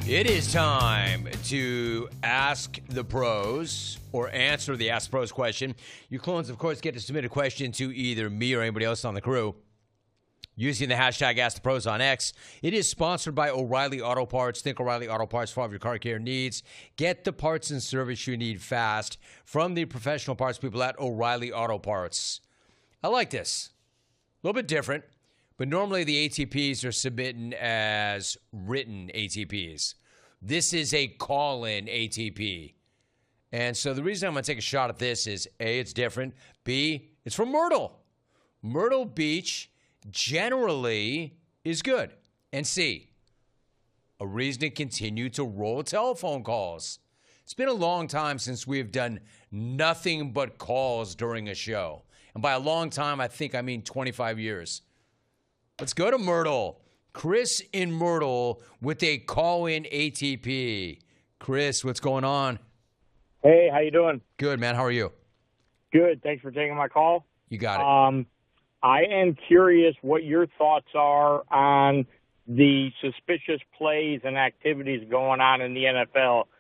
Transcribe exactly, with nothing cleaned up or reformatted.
It is time to ask the pros or answer the Ask Pros question. You clones, of course, get to submit a question to either me or anybody else on the crew using the hashtag Ask the Pros on X. It is sponsored by O'Reilly Auto Parts. Think O'Reilly Auto Parts for all of your car care needs. Get the parts and service you need fast from the professional parts people at O'Reilly Auto Parts. I like this. A little bit different. But normally the A T Ps are submitting as written A T Ps. This is a call-in A T P. And so the reason I'm going to take a shot at this is, A, it's different. B, it's from Myrtle. Myrtle Beach generally is good. And C, a reason to continue to roll telephone calls. It's been a long time since we've done nothing but calls during a show. And by a long time, I think I mean twenty-five years. Let's go to Myrtle. Chris in Myrtle with a call-in A T P. Chris, what's going on? Hey, how you doing? Good, man. How are you? Good. Thanks for taking my call. You got it. Um, I am curious what your thoughts are on the suspicious plays and activities going on in the N F L.